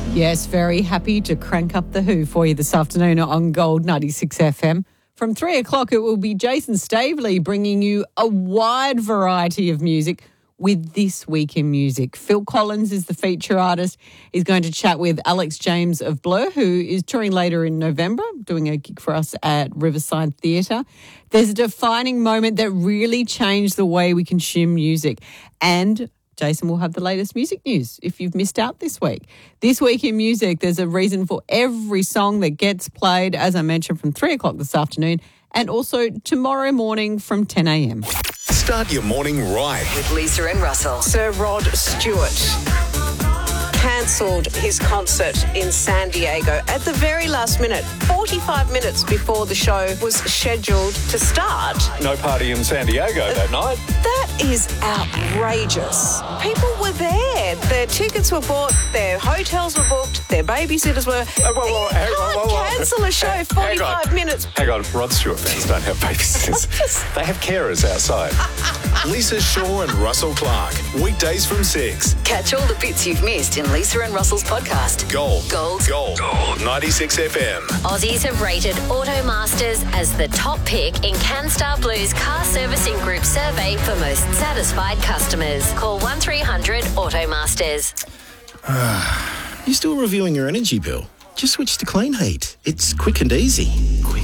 Yes, very happy to crank up the Who for you this afternoon on Gold 96 FM. From 3 o'clock, it will be Jason Staveley bringing you a wide variety of music with This Week in Music. Phil Collins is the feature artist. He's going to chat with Alex James of Blur, who is touring later in November, doing a gig for us at Riverside Theatre. There's a defining moment that really changed the way we consume music. And Jason will have the latest music news if you've missed out this week. This Week in Music, there's a reason for every song that gets played, as I mentioned, from 3 o'clock this afternoon and also tomorrow morning from 10 a.m. Start your morning right with Lisa and Russell. Sir Rod Stewart cancelled his concert in San Diego at the very last minute, 45 minutes before the show was scheduled to start. No party in San Diego that night. That is outrageous. People were there. Their tickets were bought, their hotels were booked, their babysitters were... You can't cancel a show 45 minutes. Hang on, Rod Stewart fans don't have babysitters. They have carers outside. Lisa Shaw and Russell Clark. Weekdays from 6. Catch all the bits you've missed in Lisa and Russell's podcast. Gold 96 FM. Aussies have rated Automasters as the top pick in CanStar Blue's car servicing group survey for most satisfied customers. Call 1300 Automasters. You still reviewing your energy bill? Just switch to Clean Heat. It's quick and easy. Quick,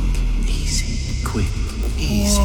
easy.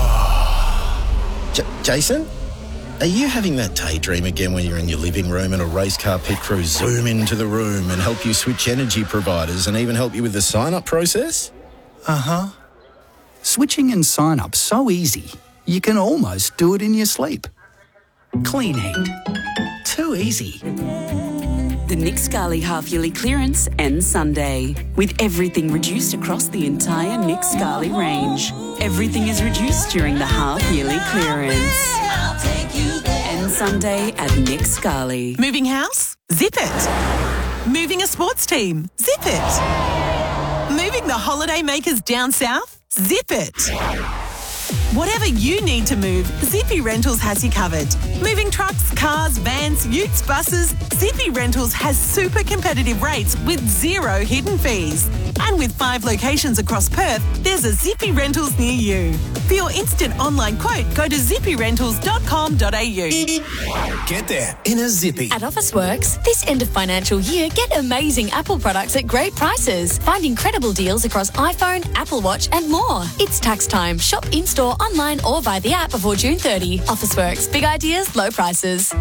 Jason? Are you having that daydream again when you're in your living room and a race car pit crew zoom into the room and help you switch energy providers and even help you with the sign-up process? Uh-huh. Switching and sign-up so easy, you can almost do it in your sleep. Clean Heat. Too easy. The Nick Scali half-yearly clearance ends Sunday, with everything reduced across the entire Nick Scali range. Everything is reduced during the half-yearly clearance. Ends Sunday at Nick Scali. Moving house? Zip it. Moving a sports team? Zip it. Moving the holiday makers down south? Zip it. Whatever you need to move, Zippy Rentals has you covered. Moving trucks, cars, vans, utes, buses, Zippy Rentals has super competitive rates with zero hidden fees. And with 5 locations across Perth, there's a Zippy Rentals near you. For your instant online quote, go to zippyrentals.com.au. Get there in a Zippy. At Officeworks, this end of financial year, get amazing Apple products at great prices. Find incredible deals across iPhone, Apple Watch and more. It's tax time. Shop in-store, online or via the app before June 30. Officeworks. Big ideas, low prices.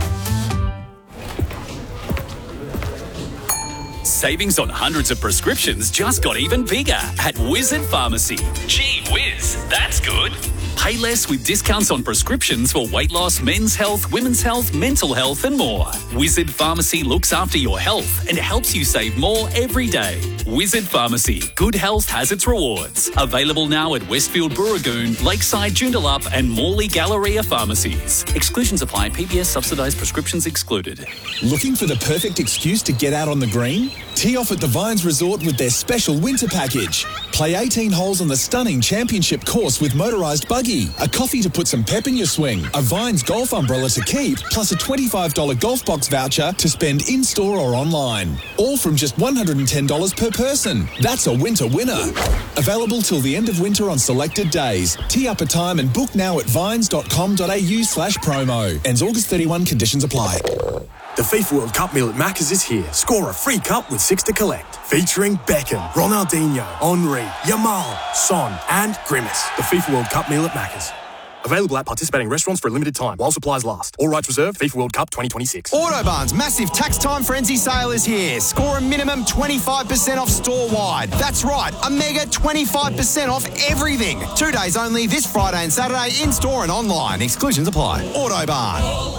Savings on hundreds of prescriptions just got even bigger at Wizard Pharmacy. Gee whiz, that's good. Pay less with discounts on prescriptions for weight loss, men's health, women's health, mental health and more. Wizard Pharmacy looks after your health and helps you save more every day. Wizard Pharmacy. Good health has its rewards. Available now at Westfield Burragoon, Lakeside Joondalup and Morley Galleria pharmacies. Exclusions apply. PBS subsidised prescriptions excluded. Looking for the perfect excuse to get out on the green? Tee off at the Vines Resort with their special winter package. Play 18 holes on the stunning championship course with motorised buggy, a coffee to put some pep in your swing, a Vines golf umbrella to keep, plus a $25 golf box voucher to spend in-store or online. All from just $110 per person. That's a winter winner. Available till the end of winter on selected days. Tee up a time and book now at vines.com.au/promo. Ends August 31. Conditions apply. The FIFA World Cup meal at Macca's is here. Score a free cup with 6 to collect. Featuring Beckham, Ronaldinho, Henry, Yamal, Son and Grimace. The FIFA World Cup meal at Macca's. Available at participating restaurants for a limited time while supplies last. All rights reserved. FIFA World Cup 2026. Autobarn's massive tax time frenzy sale is here. Score a minimum 25% off store-wide. That's right, a mega 25% off everything. 2 days only this Friday and Saturday in-store and online. Exclusions apply. Autobarn.